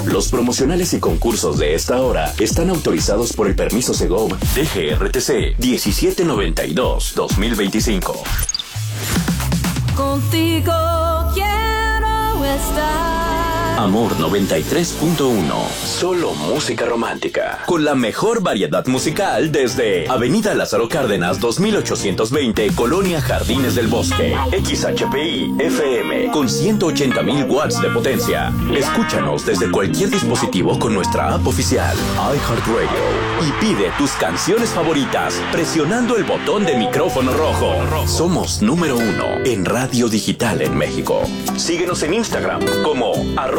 Los promocionales y concursos de esta hora están autorizados por el permiso Segov DGRTC 1792-2025. Contigo quiero estar. Amor 93.1. Solo música romántica. Con la mejor variedad musical desde Avenida Lázaro Cárdenas 2820, Colonia Jardines del Bosque. XHPI FM con 180,000 watts de potencia. Escúchanos desde cualquier dispositivo con nuestra app oficial iHeartRadio y pide tus canciones favoritas presionando el botón de micrófono rojo. Somos número 1 en radio digital en México. Síguenos en Instagram como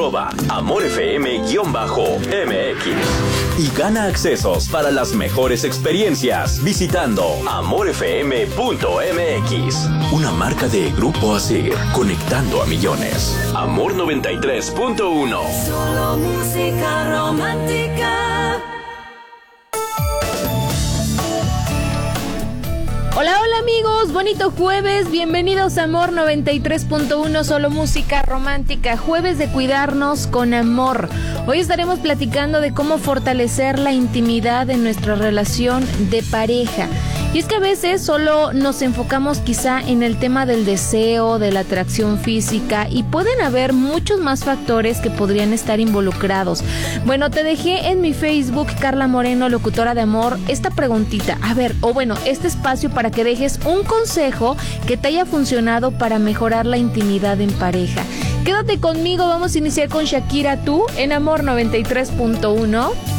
@AmorFM_MX y gana accesos para las mejores experiencias visitando AmorFM.mx. Una marca de Grupo Asir, conectando a millones. Amor 93.1. Solo música romántica. Hola, hola amigos, bonito jueves, bienvenidos a Amor 93.1, solo música romántica, jueves de cuidarnos con amor. Hoy estaremos platicando de cómo fortalecer la intimidad en nuestra relación de pareja. Y es que a veces solo nos enfocamos quizá en el tema del deseo, de la atracción física, y pueden haber muchos más factores que podrían estar involucrados. Bueno, te dejé en mi Facebook, Carla Moreno, locutora de amor, esta preguntita. Este espacio para que dejes un consejo que te haya funcionado para mejorar la intimidad en pareja. Quédate conmigo, vamos a iniciar con Shakira Tú en Amor 93.1.